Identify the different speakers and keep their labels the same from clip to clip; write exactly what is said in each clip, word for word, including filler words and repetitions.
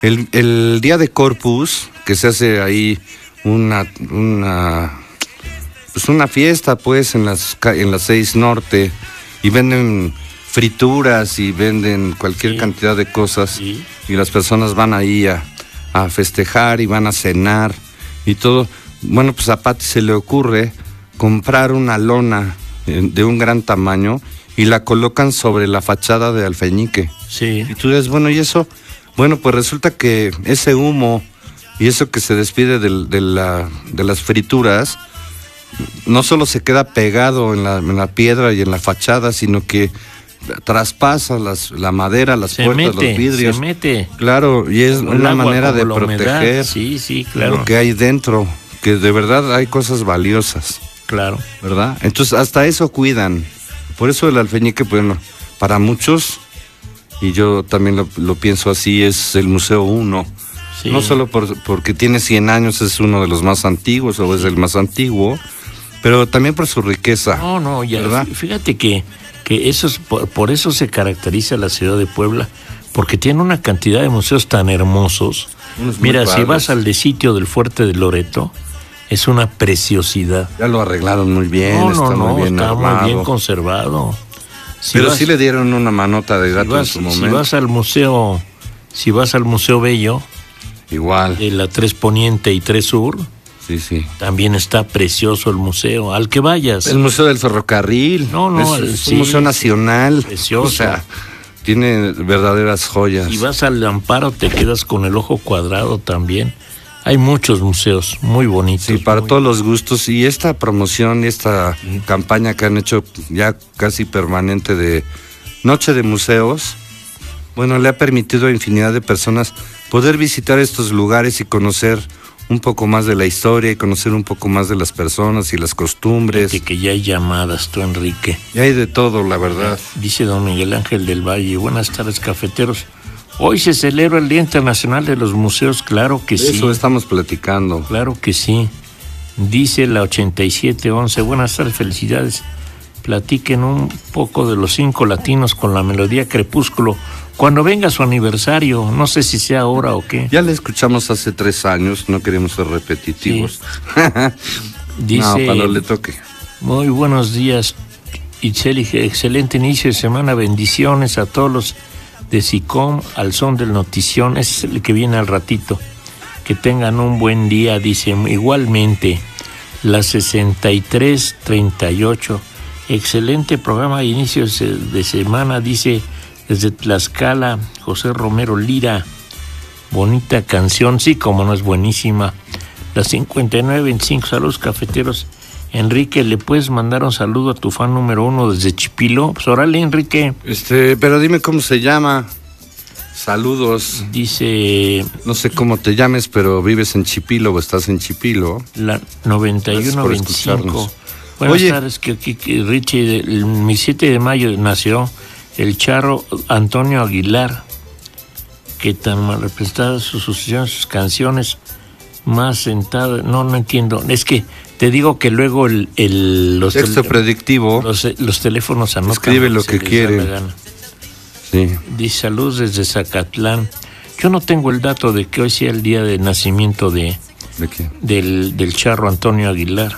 Speaker 1: El, el día de Corpus, que se hace ahí una, una, pues una fiesta, pues, en las, en las seis norte, y venden frituras y venden cualquier sí. cantidad de cosas, sí. y las personas van ahí a, a festejar y van a cenar y todo. Bueno, pues a Pati se le ocurre comprar una lona de un gran tamaño y la colocan sobre la fachada de Alfeñique.
Speaker 2: Sí.
Speaker 1: Y tú dices, bueno, ¿y eso? Bueno, pues resulta que ese humo y eso que se despide de, de, la, de las frituras no solo se queda pegado en la, en la piedra y en la fachada, sino que traspasa las, la madera, las
Speaker 2: se
Speaker 1: puertas,
Speaker 2: mete,
Speaker 1: los vidrios.
Speaker 2: Se mete.
Speaker 1: Claro, y es una agua, manera de proteger
Speaker 2: sí, sí, claro.
Speaker 1: lo que hay dentro, que de verdad hay cosas valiosas.
Speaker 2: Claro.
Speaker 1: ¿Verdad? Entonces hasta eso cuidan. Por eso el Alfeñique, bueno, para muchos, y yo también lo, lo pienso así, es el Museo uno. Sí. No solo por, porque tiene cien años, es uno de los más antiguos o es el más antiguo, pero también por su riqueza.
Speaker 2: No, no, ya, ¿verdad? Fíjate que, que eso es, por, por eso se caracteriza la ciudad de Puebla, porque tiene una cantidad de museos tan hermosos. Mira, si vas al de sitio del Fuerte de Loreto, es una preciosidad.
Speaker 1: Ya lo arreglaron muy bien,
Speaker 2: no, no,
Speaker 1: está
Speaker 2: no,
Speaker 1: muy bien
Speaker 2: está
Speaker 1: armado.
Speaker 2: muy bien conservado. Si
Speaker 1: pero
Speaker 2: vas,
Speaker 1: sí le dieron una manota de gato
Speaker 2: si vas,
Speaker 1: en su momento.
Speaker 2: Si vas al museo, si vas al Museo Bello,
Speaker 1: igual.
Speaker 2: De la tres Poniente y tres Sur,
Speaker 1: sí, sí.
Speaker 2: También está precioso el museo, al que vayas.
Speaker 1: El Museo del Ferrocarril.
Speaker 2: No, no,
Speaker 1: es,
Speaker 2: el,
Speaker 1: es
Speaker 2: sí,
Speaker 1: un museo nacional.
Speaker 2: Precioso.
Speaker 1: O sea, tiene verdaderas joyas.
Speaker 2: Si vas al Amparo te quedas con el ojo cuadrado también. Hay muchos museos muy bonitos.
Speaker 1: Sí, para
Speaker 2: muy...
Speaker 1: todos los gustos. Y esta promoción y esta sí. campaña que han hecho ya casi permanente de Noche de Museos, bueno, le ha permitido a infinidad de personas poder visitar estos lugares y conocer un poco más de la historia y conocer un poco más de las personas y las costumbres.
Speaker 2: Fíjate que ya hay llamadas, tú, Enrique.
Speaker 1: Ya hay de todo, la verdad.
Speaker 2: Dice don Miguel Ángel del Valle, buenas tardes, cafeteros. Hoy se celebra el Día Internacional de los Museos, claro que sí.
Speaker 1: Eso estamos platicando.
Speaker 2: Claro que sí. Dice la ochenta y siete once, buenas tardes, felicidades. Platiquen un poco de los cinco latinos con la melodía Crepúsculo. Cuando venga su aniversario, no sé si sea ahora o qué.
Speaker 1: Ya le escuchamos hace tres años, no queremos ser repetitivos. Sí.
Speaker 2: Dice,
Speaker 1: no, cuando le toque.
Speaker 2: Muy buenos días, Itzel, excelente inicio de semana, bendiciones a todos los de SICOM, al son del notición, ese es el que viene al ratito. Que tengan un buen día, dice, igualmente, la sesenta y tres treinta y ocho, excelente programa de inicio de semana, dice, desde Tlaxcala, José Romero Lira, bonita canción, sí, como no es buenísima, la cincuenta y nueve veinticinco, saludos cafeteros. Enrique, ¿le puedes mandar un saludo a tu fan número uno desde Chipilo? Pues órale, Enrique.
Speaker 1: Este, pero dime cómo se llama. Saludos.
Speaker 2: Dice...
Speaker 1: No sé cómo te llames, pero vives en Chipilo o estás en Chipilo.
Speaker 2: La noventa y uno veinticinco. Buenas
Speaker 1: Oye.
Speaker 2: tardes, que, que, que Richie, el siete de mayo nació el charro Antonio Aguilar, que tan mal representadas sus sucesiones, sus canciones, más sentado, no, no entiendo, es que te digo que luego el, el
Speaker 1: los texto tel- predictivo
Speaker 2: los, los teléfonos anotan,
Speaker 1: escribe lo que quiere. Sí.
Speaker 2: Dice saludos desde Zacatlán. Yo no tengo el dato de que hoy sea el día de nacimiento de,
Speaker 1: ¿De qué?
Speaker 2: del, del charro Antonio Aguilar,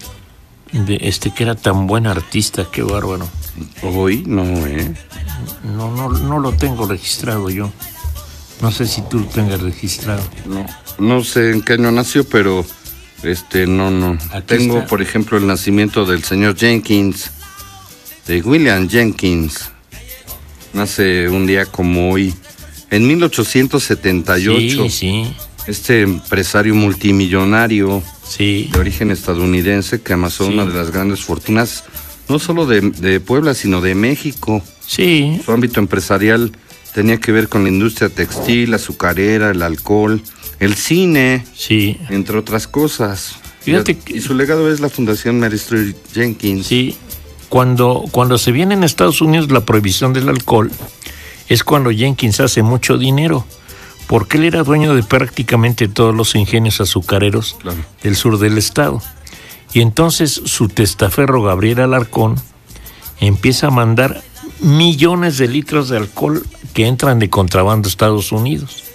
Speaker 2: de este que era tan buen artista, qué bárbaro.
Speaker 1: Hoy no, eh.
Speaker 2: No, no, no lo tengo registrado yo. No sé si tú lo tengas registrado.
Speaker 1: No, no sé en qué año nació, pero este, no, no.
Speaker 2: Aquí
Speaker 1: tengo,
Speaker 2: está.
Speaker 1: Por ejemplo, el nacimiento del señor Jenkins, de William Jenkins. Nace un día como hoy, en mil ochocientos setenta y ocho.
Speaker 2: Sí, sí.
Speaker 1: Este empresario multimillonario,
Speaker 2: sí,
Speaker 1: de origen estadounidense, que amasó sí. una de las grandes fortunas, no solo de, de Puebla, sino de México.
Speaker 2: Sí.
Speaker 1: Su ámbito empresarial tenía que ver con la industria textil, azucarera, el alcohol, el cine,
Speaker 2: sí,
Speaker 1: entre otras cosas.
Speaker 2: Fíjate
Speaker 1: y,
Speaker 2: que...
Speaker 1: y su legado es la Fundación Mary Street Jenkins.
Speaker 2: Sí, cuando, cuando se viene en Estados Unidos la prohibición del alcohol, es cuando Jenkins hace mucho dinero, porque él era dueño de prácticamente todos los ingenios azucareros claro. del sur del estado. Y entonces su testaferro Gabriel Alarcón empieza a mandar millones de litros de alcohol que entran de contrabando a Estados Unidos.